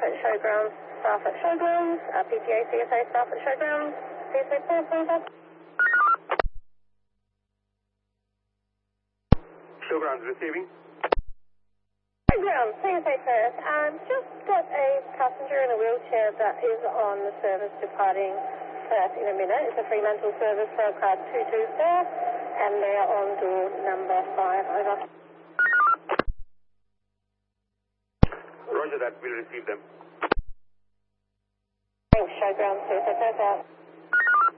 at Showgrounds, staff at Showgrounds, PTA CSA staff at Showgrounds, CSA 4 Showgrounds receiving. Showgrounds, CSA first. Just got a passenger in a wheelchair that is on the service departing in a minute. It's a Fremantle service for class 224, and they are on door number 5. Over. Roger that, we'll receive them. Thanks, Showgrounds, CSA first out.